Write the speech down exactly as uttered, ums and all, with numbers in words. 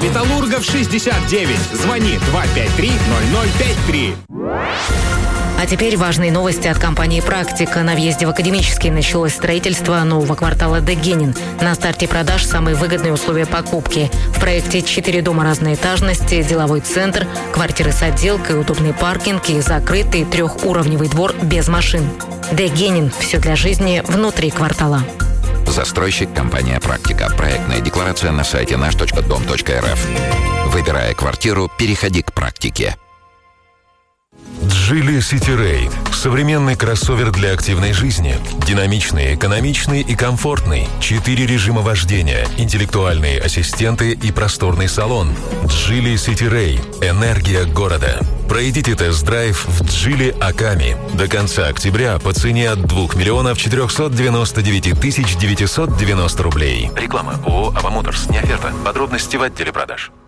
Металлургов шестьдесят девять. Звони два пять три ноль ноль пять три. А теперь важные новости от компании «Практика». На въезде в Академический началось строительство нового квартала Дегенин. На старте продаж самые выгодные условия покупки. В проекте четыре дома разной этажности, деловой центр, квартиры с отделкой, удобный паркинг и закрытый трехуровневый двор без машин. Дегенин. Все для жизни внутри квартала. Застройщик компания «Практика». Проектная декларация на сайте наш точка дом точка эр эф. Выбирая квартиру, переходи к «Практике». Geely City Raid – современный кроссовер для активной жизни. Динамичный, экономичный и комфортный. Четыре режима вождения, интеллектуальные ассистенты и просторный салон. Geely City Raid – энергия города. Пройдите тест-драйв в Geely Аками. До конца октября по цене от двух миллионов четырехсот девяноста девяти тысяч девятисот девяносто рублей. Реклама ООО «Ава Моторс». Не оферта. Подробности в отделе продаж.